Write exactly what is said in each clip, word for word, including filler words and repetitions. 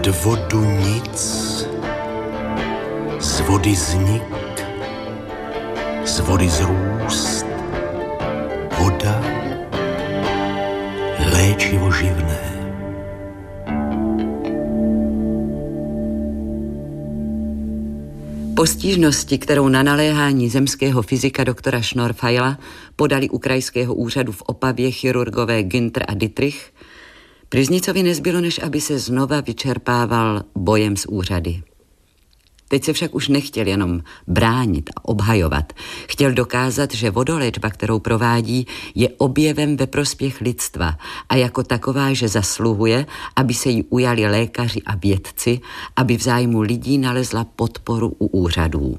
Nad vodu nic, z vody vznik, z vody zrůst, voda, léčivo živné. Po stížnosti, kterou na naléhání zemského fyzika doktora Schnorfeila podali u krajského úřadu v Opavě chirurgové Günther a Dittrich, Pryznicovi nezbylo, než aby se znova vyčerpával bojem s úřady. Teď se však už nechtěl jenom bránit a obhajovat. Chtěl dokázat, že vodoléčba, kterou provádí, je objevem ve prospěch lidstva a jako taková, že zasluhuje, aby se jí ujali lékaři a vědci, aby v zájmu lidí nalezla podporu u úřadů.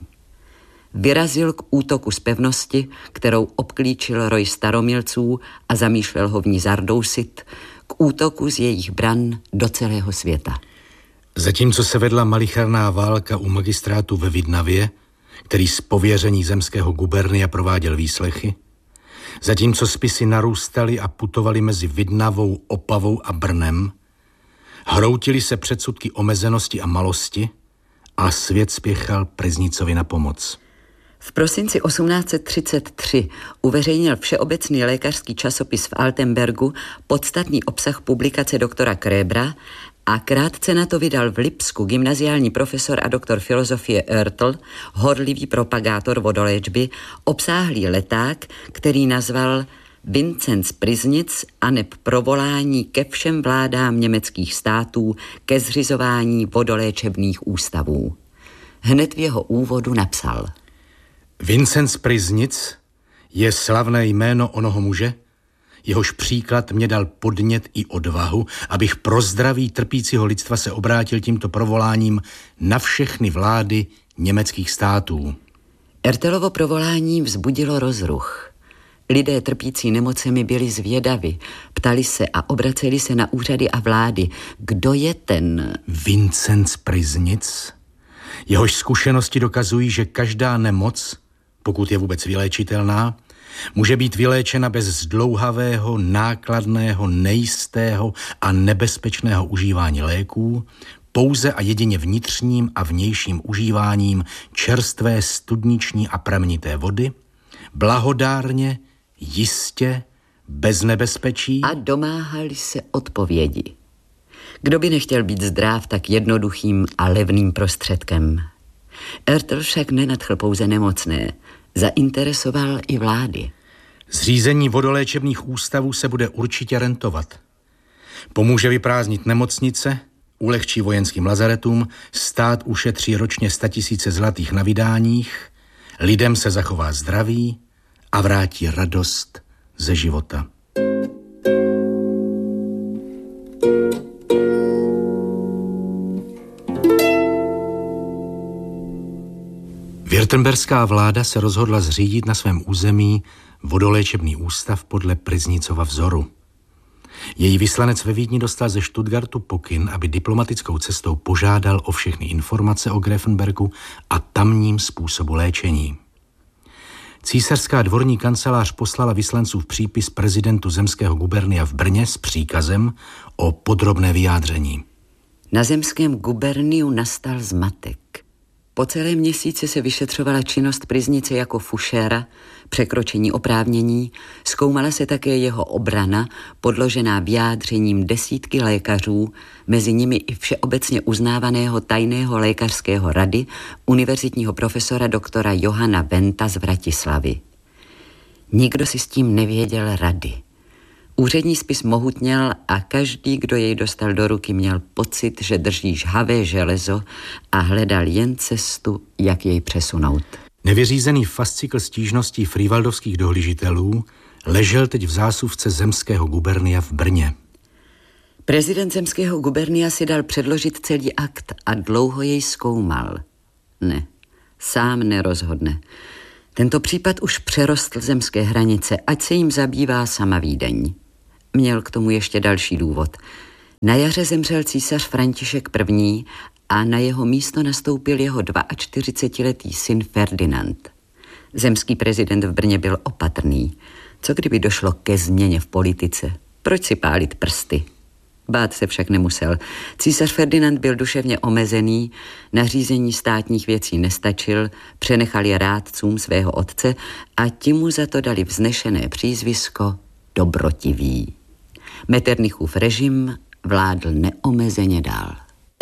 Vyrazil k útoku z pevnosti, kterou obklíčil roj staromilců a zamýšlel ho v ní zardousit, k útoku z jejich bran do celého světa. Zatímco se vedla malicharná válka u magistrátu ve Vidnavě, který z pověření zemského gubernia prováděl výslechy, zatímco spisy narůstaly a putovaly mezi Vidnavou, Opavou a Brnem, hroutily se předsudky omezenosti a malosti a svět spěchal Pryznicovi na pomoc. V prosinci osmnáct set třicet tři uveřejnil všeobecný lékařský časopis v Altenbergu podstatný obsah publikace doktora Krebra a krátce na to vydal v Lipsku gymnaziální profesor a doktor filozofie Oertel, horlivý propagátor vodoléčby, obsáhlý leták, který nazval Vincenz Pryznic aneb provolání ke všem vládám německých států ke zřizování vodoléčebných ústavů. Hned v jeho úvodu napsal: Vincenz Pryznic je slavné jméno onoho muže, jehož příklad mě dal podnět i odvahu, abych pro zdraví trpícího lidstva se obrátil tímto provoláním na všechny vlády německých států. Oertelovo provolání vzbudilo rozruch. Lidé trpící nemocemi byli zvědavi, ptali se a obraceli se na úřady a vlády. Kdo je ten Vincenz Pryznic? Jehož zkušenosti dokazují, že každá nemoc, pokud je vůbec vyléčitelná, může být vyléčena bez zdlouhavého, nákladného, nejistého a nebezpečného užívání léků, pouze a jedině vnitřním a vnějším užíváním čerstvé studniční a pramenité vody, blahodárně, jistě, bez nebezpečí. A domáhali se odpovědi. Kdo by nechtěl být zdrav tak jednoduchým a levným prostředkem? Oertel však nenadchl pouze nemocné, zainteresoval i vlády. Zřízení vodoléčebných ústavů se bude určitě rentovat. Pomůže vyprázdnit nemocnice, ulehčí vojenským lazaretům, stát ušetří ročně statisíce zlatých na vydáních, lidem se zachová zdraví a vrátí radost ze života. Württemberská vláda se rozhodla zřídit na svém území vodoléčebný ústav podle Pryznicova vzoru. Její vyslanec ve Vídni dostal ze Stuttgartu pokyn, aby diplomatickou cestou požádal o všechny informace o Grafenbergu a tamním způsobu léčení. Císařská dvorní kancelář poslala vyslancův přípis prezidentu zemského gubernia v Brně s příkazem o podrobné vyjádření. Na zemském guberniu nastal zmatek. Po celé měsíci se vyšetřovala činnost Pryznice jako fušéra, překročení oprávnění, zkoumala se také jeho obrana, podložená vyjádřením desítky lékařů, mezi nimi i všeobecně uznávaného tajného lékařského rady, univerzitního profesora doktora Johana Venta z Vratislavy. Nikdo si s tím nevěděl rady. Úřední spis mohutněl a každý, kdo jej dostal do ruky, měl pocit, že drží žhavé železo a hledal jen cestu, jak jej přesunout. Nevyřízený fascikl stížností frývaldovských dohlížitelů ležel teď v zásuvce zemského gubernia v Brně. Prezident zemského gubernia si dal předložit celý akt a dlouho jej zkoumal. Ne, sám nerozhodne. Tento případ už přerostl zemské hranice, ať se jim zabývá sama Vídeň. Měl k tomu ještě další důvod. Na jaře zemřel císař František první. a na jeho místo nastoupil jeho čtyřicetiletý syn Ferdinand. Zemský prezident v Brně byl opatrný. Co kdyby došlo ke změně v politice? Proč si pálit prsty? Bát se však nemusel. Císař Ferdinand byl duševně omezený, na řízení státních věcí nestačil, přenechal je rádcům svého otce a ti mu za to dali vznešené přízvisko Dobrotivý. Metternichův režim vládl neomezeně dál.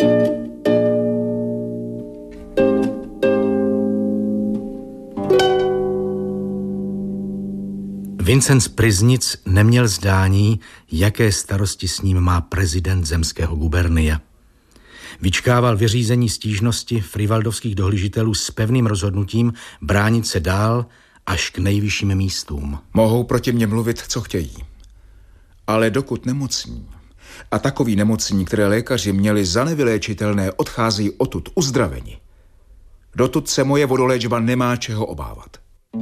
Vincenc Pryznic neměl zdání, jaké starosti s ním má prezident zemského gubernia. Vyčkával vyřízení stížnosti frivaldovských dohlížitelů s pevným rozhodnutím bránit se dál až k nejvyšším místům. Mohou proti mně mluvit, co chtějí. Ale dokud nemocní, a takoví nemocní, které lékaři měli za nevyléčitelné, odcházejí odtud uzdraveni, dotud se moje vodoléčba nemá čeho obávat.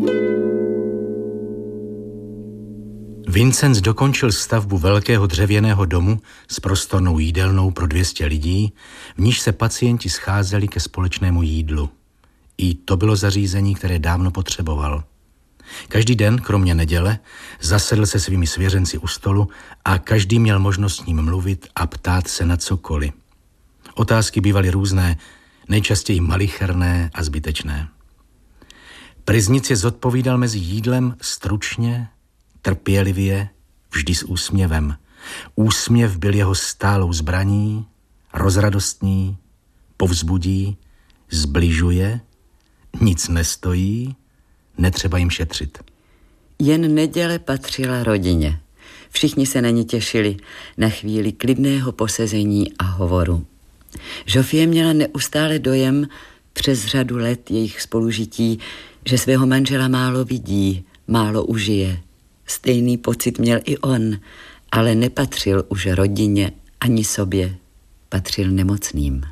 Vincenc dokončil stavbu velkého dřevěného domu s prostornou jídelnou pro dvě stě lidí, v níž se pacienti scházeli ke společnému jídlu. I to bylo zařízení, které dávno potřeboval. Každý den, kromě neděle, zasedl se svými svěřenci u stolu a každý měl možnost s ním mluvit a ptát se na cokoliv. Otázky bývaly různé, nejčastěji malicherné a zbytečné. Pryznic je zodpovídal mezi jídlem stručně, trpělivě, vždy s úsměvem. Úsměv byl jeho stálou zbraní, rozradostní, povzbudí, zbližuje, nic nestojí, netřeba jim šetřit. Jen neděle patřila rodině. Všichni se na ní těšili na chvíli klidného posezení a hovoru. Žofie měla neustále dojem přes řadu let jejich spolužití, že svého manžela málo vidí, málo užije. Stejný pocit měl i on, ale nepatřil už rodině ani sobě, patřil nemocným.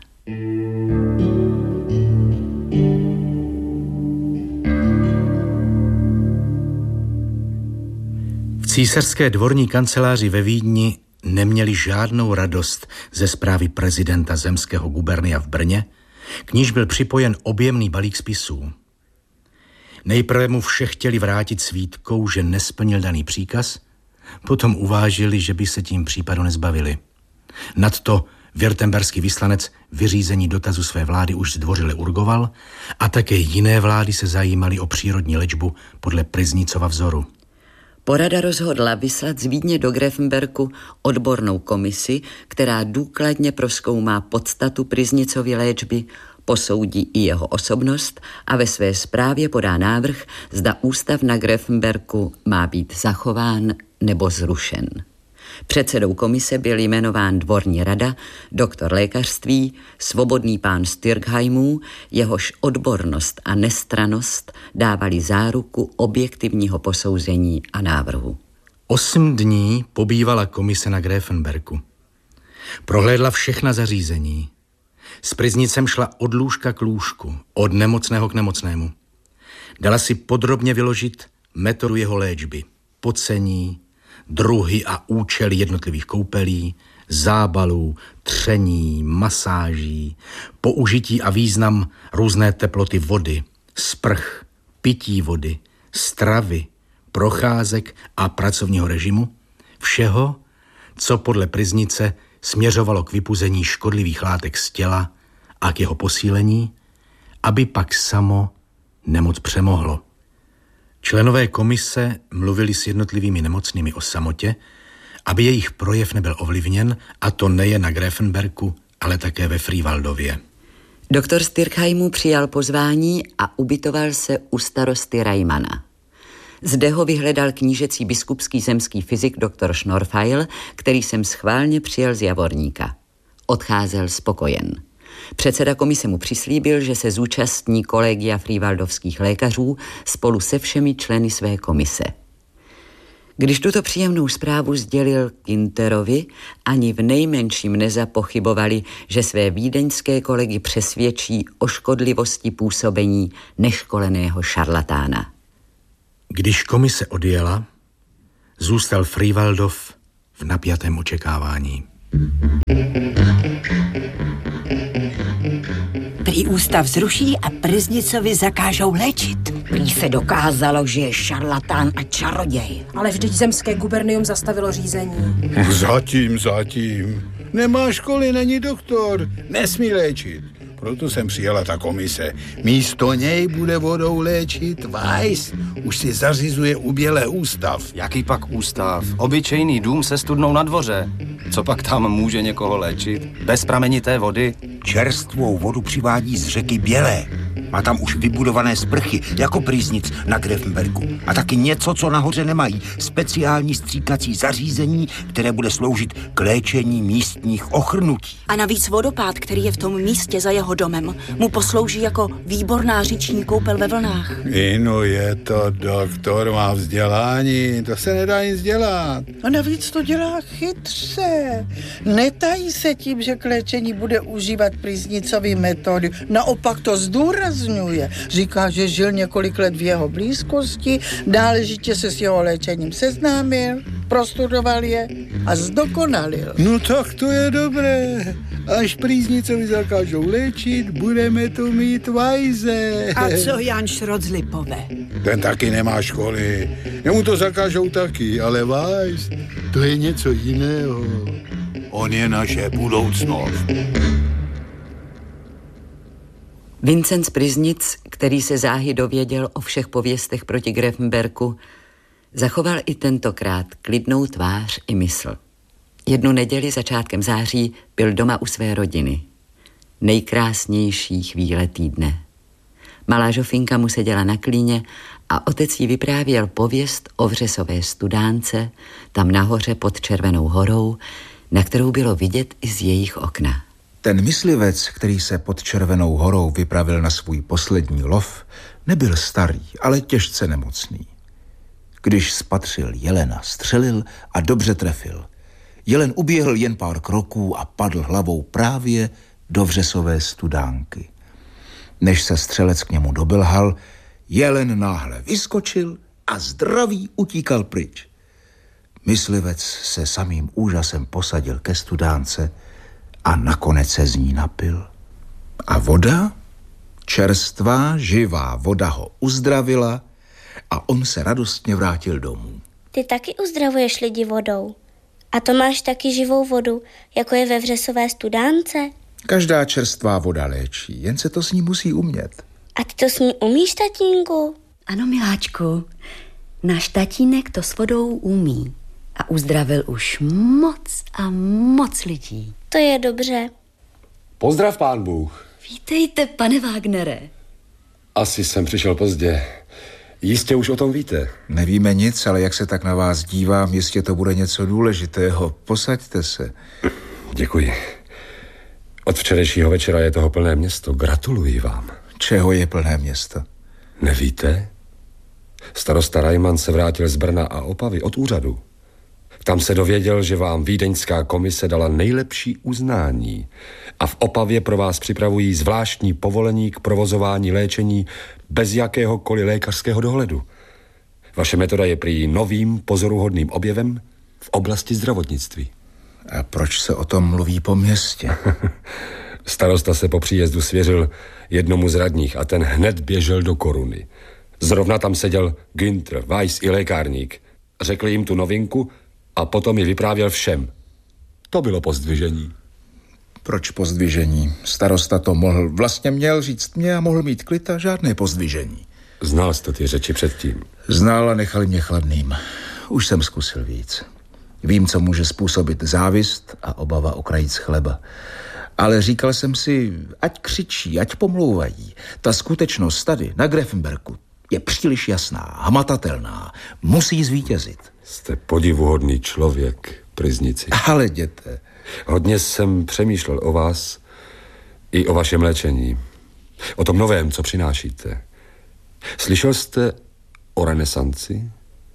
V císařské dvorní kanceláři ve Vídni neměli žádnou radost ze zprávy prezidenta zemského gubernia v Brně, k níž byl připojen objemný balík spisů. Nejprve mu vše chtěli vrátit s výtkou, že nesplnil daný příkaz, potom uvážili, že by se tím případu nezbavili. Nadto württemberský vyslanec vyřízení dotazu své vlády už zdvořile urgoval a také jiné vlády se zajímaly o přírodní léčbu podle Pryznicova vzoru. Porada rozhodla vyslat z Vídně do Gräfenbergu odbornou komisi, která důkladně prozkoumá podstatu Pryznicovy léčby, posoudí i jeho osobnost a ve své zprávě podá návrh, zda ústav na Gräfenbergu má být zachován nebo zrušen. Předsedou komise byl jmenován dvorní rada, doktor lékařství, svobodný pán Stürkheimů, jehož odbornost a nestrannost dávali záruku objektivního posouzení a návrhu. Osm dní pobývala komise na Gräfenbergu. Prohlédla všechna zařízení. S Pryznicem šla od lůžka k lůžku, od nemocného k nemocnému. Dala si podrobně vyložit metodu jeho léčby, pocení, druhy a účely jednotlivých koupelí, zábalů, tření, masáží, použití a význam různé teploty vody, sprch, pití vody, stravy, procházek a pracovního režimu, všeho, co podle Pryznice směřovalo k vypuzení škodlivých látek z těla a k jeho posílení, aby pak samo nemoc přemohlo. Členové komise mluvili s jednotlivými nemocnými o samotě, aby jejich projev nebyl ovlivněn, a to nejen na Gräfenbergu, ale také ve Frývaldově. Doktor Stürkheimů přijal pozvání a ubytoval se u starosty Reimana. Zde ho vyhledal knížecí biskupský zemský fyzik doktor Schnorfeil, který sem schválně přijel z Javorníka. Odcházel spokojen. Předseda komise mu přislíbil, že se zúčastní kolegia frývaldovských lékařů spolu se všemi členy své komise. Když tuto příjemnou zprávu sdělil Güntherrovi, ani v nejmenším nezapochybovali, že své vídeňské kolegy přesvědčí o škodlivosti působení neškoleného šarlatána. Když komise odjela, zůstal Frývaldov v napjatém očekávání. Prý ústav zruší a Pryznicovi zakážou léčit. Prý se dokázalo, že je šarlatán a čaroděj. Ale vždyť zemské gubernium zastavilo řízení. Zatím, zatím. Nemá školy, není doktor. Nesmí léčit. Proto jsem přijela ta komise. Místo něj bude vodou léčit Weiss. Už si zařizuje ubělé ústav. Jaký pak ústav? Obyčejný dům se studnou na dvoře. Co pak tam může někoho léčit? Bez pramenité vody? Čerstvou vodu přivádí z řeky Bělé. Má tam už vybudované sprchy, jako Prýznic na Grefenbergu. A taky něco, co nahoře nemají. Speciální stříkací zařízení, které bude sloužit k léčení místních ochrnutí. A navíc vodopád, který je v tom místě za jeho domem, mu poslouží jako výborná říční koupel ve vlnách. Ino je to doktor, má vzdělání, to se nedá nic dělat. A navíc to dělá chytře. Netají se tím, že k léčení bude užívat Prýznicovy metody. Naopak to zdůrazňuje. Říká, že žil několik let v jeho blízkosti, náležitě se s jeho léčením seznámil, prostudoval je a zdokonalil. No tak to je dobré. Až Prýznicovi zakážou léčit, budeme tu mít Weisse. A co Jan Šrot z Lipové? Ten taky nemá školy. Jemu to zakážou taky, ale Weiss, to je něco jiného. On je naše budoucnost. Vincent z Prýznic, který se záhy dověděl o všech pověstech proti Grefenbergu, zachoval i tentokrát klidnou tvář i mysl. Jednu neděli začátkem září byl doma u své rodiny. Nejkrásnější chvíle týdne. Malá Žofinka mu seděla na klíně a otec jí vyprávěl pověst o vřesové studánce, tam nahoře pod Červenou horou, na kterou bylo vidět i z jejich okna. Ten myslivec, který se pod Červenou horou vypravil na svůj poslední lov, nebyl starý, ale těžce nemocný. Když spatřil jelena, střelil a dobře trefil. Jelen uběhl jen pár kroků a padl hlavou právě do vřesové studánky. Než se střelec k němu dobelhal, jelen náhle vyskočil a zdravý utíkal pryč. Myslivec se samým úžasem posadil ke studánce a nakonec se z ní napil. A voda, čerstvá, živá voda ho uzdravila a on se radostně vrátil domů. Ty taky uzdravuješ lidi vodou. A to máš taky živou vodu, jako je ve vřesové studánce? Každá čerstvá voda léčí, jen se to s ní musí umět. A ty to s ní umíš, tatínku? Ano, miláčku, náš tatínek to s vodou umí a uzdravil už moc a moc lidí. To je dobře. Pozdrav, pán Bůh. Vítejte, pane Wagnere. Asi jsem přišel pozdě. Jistě už o tom víte. Nevíme nic, ale jak se tak na vás dívám, jistě to bude něco důležitého. Posaďte se. Děkuji. Od včerejšího večera je toho plné město. Gratuluji vám. Čeho je plné město? Nevíte? Starosta Rajman se vrátil z Brna a Opavy od úřadu. Tam se dověděl, že vám vídeňská komise dala nejlepší uznání a v Opavě pro vás připravují zvláštní povolení k provozování léčení bez jakéhokoliv lékařského dohledu. Vaše metoda je prý novým pozoruhodným objevem v oblasti zdravotnictví. A proč se o tom mluví po městě? Starosta se po příjezdu svěřil jednomu z radních a ten hned běžel do Koruny. Zrovna tam seděl Günther, Weiss i lékárník. Řekl jim tu novinku a potom ji vyprávěl všem. To bylo pozdvižení. Proč pozdvižení? Starosta to mohl, vlastně měl říct mě a mohl mít klid a žádné pozdvižení. Znal jste ty řeči předtím? Znal a nechali mě chladným. Už jsem zkusil víc. Vím, co může způsobit závist a obava o krajíc chleba. Ale říkal jsem si, ať křičí, ať pomlouvají. Ta skutečnost tady, na Grefenbergu, je příliš jasná, hmatatelná. Musí zvítězit. Jste podivuhodný člověk, Prýznici. Ale jděte. Hodně jsem přemýšlel o vás i o vašem léčení. O tom novém, co přinášíte. Slyšel jste o renesanci?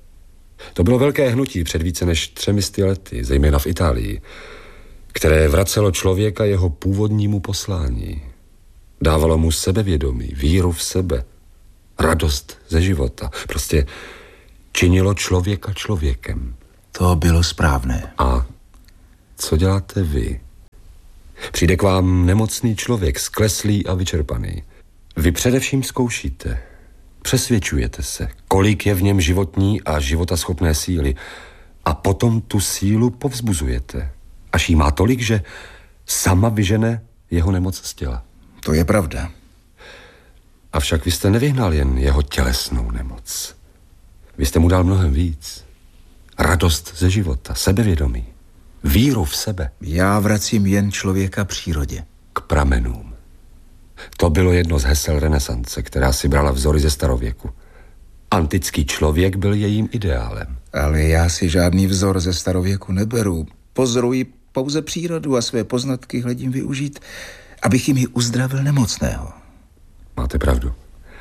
To bylo velké hnutí před více než třemisty lety, zejména v Itálii, které vracelo člověka jeho původnímu poslání. Dávalo mu sebevědomí, víru v sebe, radost ze života. Prostě činilo člověka člověkem. To bylo správné. A co děláte vy? Přijde k vám nemocný člověk, skleslý a vyčerpaný. Vy především zkoušíte. Přesvědčujete se, kolik je v něm životní a životaschopné síly a potom tu sílu povzbuzujete, až jí má tolik, že sama vyžene jeho nemoc z těla. To je pravda. Avšak vy jste nevyhnal jen jeho tělesnou nemoc. Vy jste mu dal mnohem víc. Radost ze života, sebevědomí, víru v sebe. Já vracím jen člověka přírodě. K pramenům. To bylo jedno z hesel renesance, která si brala vzory ze starověku. Antický člověk byl jejím ideálem. Ale já si žádný vzor ze starověku neberu. Pozoruji pouze přírodu a své poznatky hledím využít, abych jim ji uzdravil nemocného. Máte pravdu.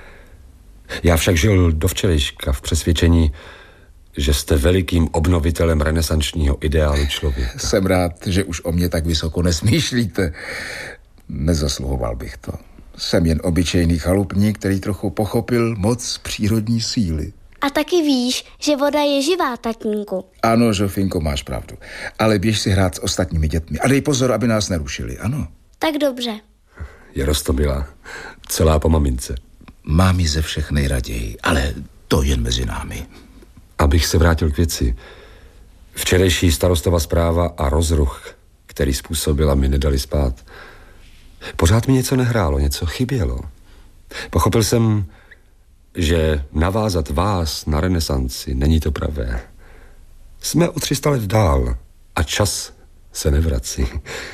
Já však žil do včerejška v přesvědčení, že jste velikým obnovitelem renesančního ideálu člověka. Jsem rád, že už o mě tak vysoko nesmýšlíte. Nezasluhoval bych to. Jsem jen obyčejný chalupník, který trochu pochopil moc přírodní síly. A taky víš, že voda je živá, tatínku. Ano, Žofinko, máš pravdu. Ale běž si hrát s ostatními dětmi. A dej pozor, aby nás nerušili, ano? Tak dobře. Je roztomilá. Celá po mamince. Mám ji ze všech nejraději, ale to jen mezi námi. Abych se vrátil k věci. Včerejší starostova zpráva a rozruch, který způsobila, mi nedali spát. Pořád mi něco nehrálo, něco chybělo. Pochopil jsem, že navázat vás na renesanci není to pravé. Jsme o tři sta let dál a čas se nevrací.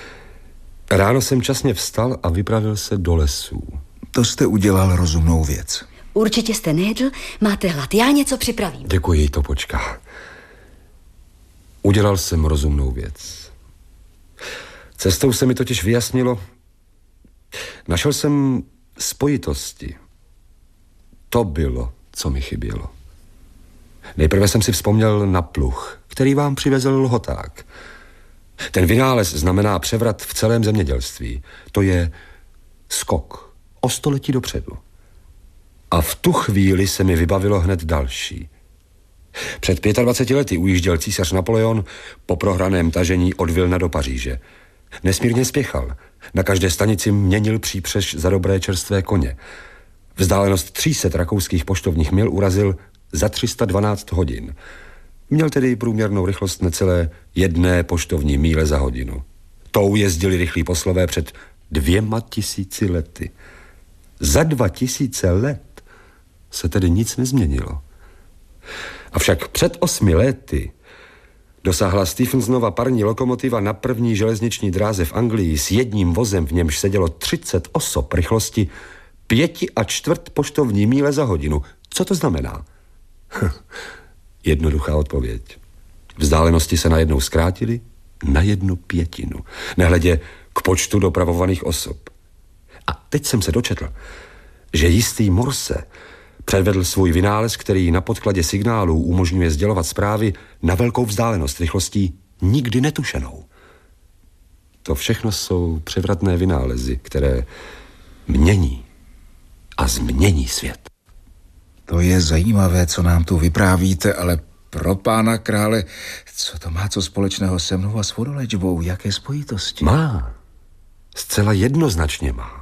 Ráno jsem časně vstal a vypravil se do lesů. To jste udělal rozumnou věc. Určitě jste nejedl, máte hlad, já něco připravím. Děkuji, to počká. Udělal jsem rozumnou věc. Cestou se mi totiž vyjasnilo, našel jsem spojitosti. To bylo, co mi chybělo. Nejprve jsem si vzpomněl na pluh, který vám přivezl Lhoták. Ten vynález znamená převrat v celém zemědělství. To je skok o století dopředu. A v tu chvíli se mi vybavilo hned další. Před dvaceti pěti lety ujížděl císař Napoleon po prohraném tažení od Vilna do Paříže. Nesmírně spěchal. Na každé stanici měnil přípřež za dobré čerstvé koně. Vzdálenost tří set rakouských poštovních mil urazil za tři sta dvanáct hodin. Měl tedy průměrnou rychlost necelé jedné poštovní míle za hodinu. Tou jezdili rychlí poslové před dvěma tisíci lety. Za dva tisíce let se tedy nic nezměnilo. Avšak před osmi lety dosáhla Stephensonova parní lokomotiva na první železniční dráze v Anglii s jedním vozem, v němž sedělo třicet osob, rychlosti pěti a čtvrt poštovní míle za hodinu. Co to znamená? Jednoduchá odpověď. Vzdálenosti se najednou zkrátily na jednu pětinu, nehledě k počtu dopravovaných osob. A teď jsem se dočetl, že jistý Morse předvedl svůj vynález, který na podkladě signálů umožňuje sdělovat zprávy na velkou vzdálenost rychlostí nikdy netušenou. To všechno jsou převratné vynálezy, které mění a změní svět. To je zajímavé, co nám tu vyprávíte, ale pro pána krále, co to má co společného se mnou a s vodoléčbou? Jaké spojitosti? Má. Zcela jednoznačně má.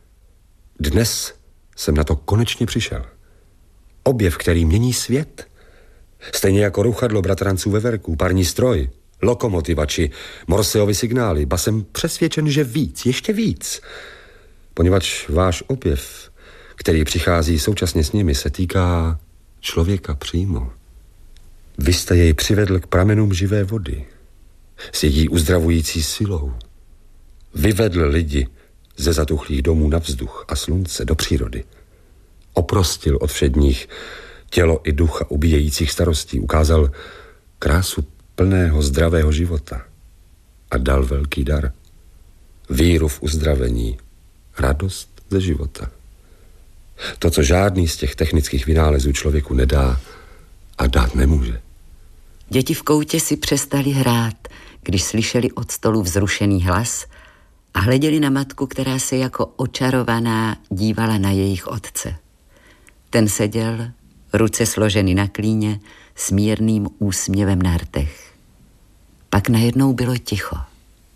Dnes jsem na to konečně přišel. Objev, který mění svět. Stejně jako ruchadlo bratranců Veverků, parní stroj, lokomotiva či Morseovy signály. Ba jsem přesvědčen, že víc, ještě víc. Poněvadž váš objev, který přichází současně s nimi, se týká člověka přímo. Vy jste jej přivedl k pramenům živé vody s její uzdravující silou. Vyvedl lidi ze zatuchlých domů na vzduch a slunce do přírody. Oprostil od všedních tělo i ducha ubíjejících starostí, ukázal krásu plného zdravého života a dal velký dar. Víru v uzdravení, radost ze života. To, co žádný z těch technických vynálezů člověku nedá a dát nemůže. Děti v koutě si přestali hrát, když slyšeli od stolu vzrušený hlas a hleděli na matku, která se jako očarovaná dívala na jejich otce. Ten seděl, ruce složeny na klíně, s mírným úsměvem na rtech. Pak najednou bylo ticho.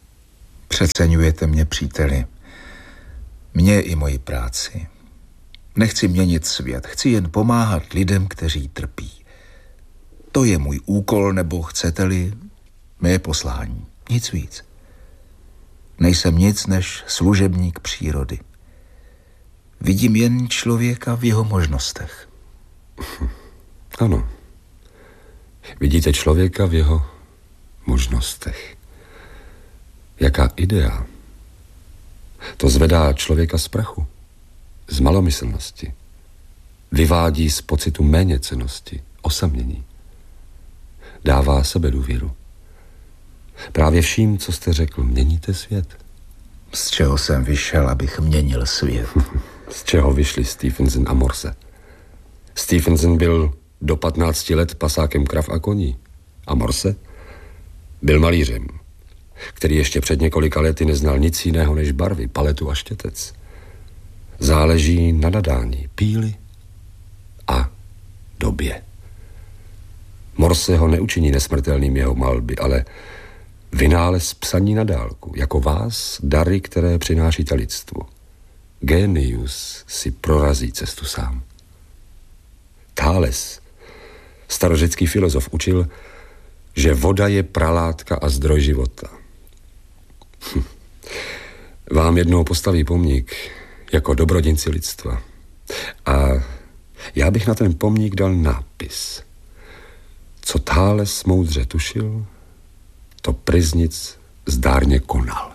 Přeceňujete mě, příteli. Mě i moji práci. Nechci měnit svět, chci jen pomáhat lidem, kteří trpí. To je můj úkol, nebo chcete-li, mé poslání. Nic víc. Nejsem nic než služebník přírody. Vidím jen člověka v jeho možnostech. Ano. Vidíte člověka v jeho možnostech. Jaká idea. To zvedá člověka z prachu, z malomyslnosti. Vyvádí z pocitu méněcennosti, osamění. Dává sebedůvěru. Právě vším, co jste řekl, měníte svět. Z čeho jsem vyšel, abych měnil svět? Z čeho vyšli Stevenson a Morse? Stevenson byl do patnácti let pasákem krav a koní. A Morse byl malířem, který ještě před několika lety neznal nic jiného než barvy, paletu a štětec. Záleží na nadání, píli a době. Morse ho neučiní nesmrtelným jeho malby, ale vynález psaní na dálku, jako vás dary, které přinášíte lidstvu. Génius si prorazí cestu sám. Thales, starořecký filozof, učil, že voda je pralátka a zdroj života. Hm. Vám jednou postaví pomník jako dobrodinci lidstva. A já bych na ten pomník dal nápis. Co Thales moudře tušil, to Pryznic zdárně konal.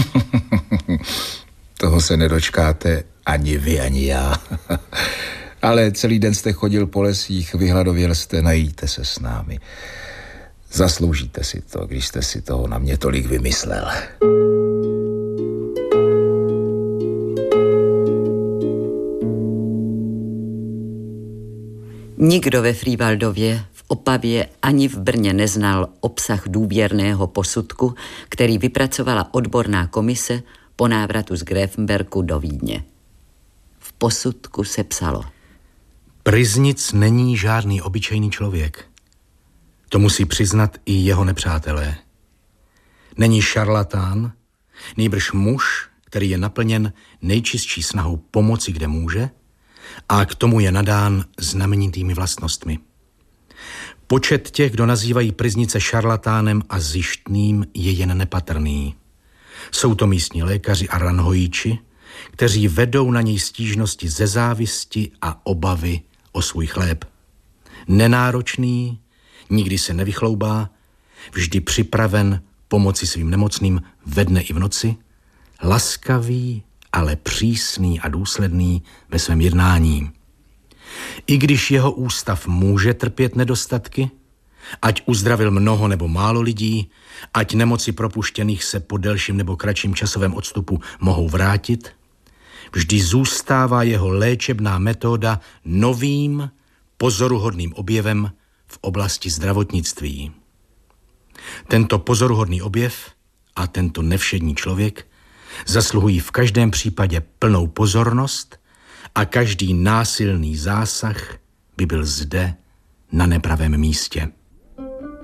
Toho se nedočkáte ani vy, ani já. Ale celý den jste chodil po lesích, vyhladověl jste, najíte se s námi. Zasloužíte si to, když jste si toho na mě tolik vymyslel. Nikdo ve Frývaldově, v Opavě ani v Brně neznal obsah důvěrného posudku, který vypracovala odborná komise po návratu z Gräfenbergu do Vídně. V posudku se psalo: Pryznic není žádný obyčejný člověk. To musí přiznat i jeho nepřátelé. Není šarlatán, nýbrž muž, který je naplněn nejčistší snahou pomoci, kde může, a k tomu je nadán znamenitými vlastnostmi. Počet těch, kdo nazývají Pryznice šarlatánem a zištným, je jen nepatrný. Jsou to místní lékaři a ranhojíči, kteří vedou na něj stížnosti ze závisti a obavy o svůj chléb. Nenáročný, nikdy se nevychloubá, vždy připraven pomoci svým nemocným ve dne i v noci, laskavý, ale přísný a důsledný ve svém jednání. I když jeho ústav může trpět nedostatky, ať uzdravil mnoho nebo málo lidí, ať nemoci propuštěných se po delším nebo kratším časovém odstupu mohou vrátit, vždy zůstává jeho léčebná metoda novým, pozoruhodným objevem v oblasti zdravotnictví. Tento pozoruhodný objev a tento nevšední člověk zasluhují v každém případě plnou pozornost a každý násilný zásah by byl zde na nepravém místě.